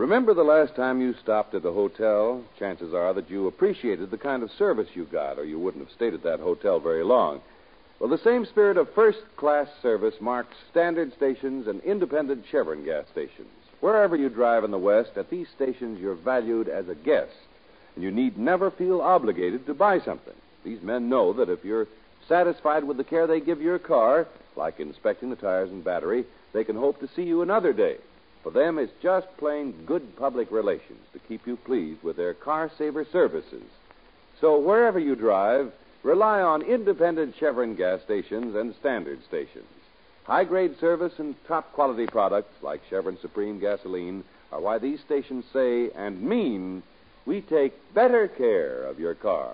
Remember the last time you stopped at a hotel? Chances are that you appreciated the kind of service you got, or you wouldn't have stayed at that hotel very long. Well, the same spirit of first-class service marks standard stations and independent Chevron gas stations. Wherever you drive in the West, at these stations you're valued as a guest, and you need never feel obligated to buy something. These men know that if you're satisfied with the care they give your car, like inspecting the tires and battery, they can hope to see you another day. For them, it's just plain good public relations to keep you pleased with their car-saver services. So wherever you drive, rely on independent Chevron gas stations and standard stations. High-grade service and top-quality products like Chevron Supreme gasoline are why these stations say and mean we take better care of your car.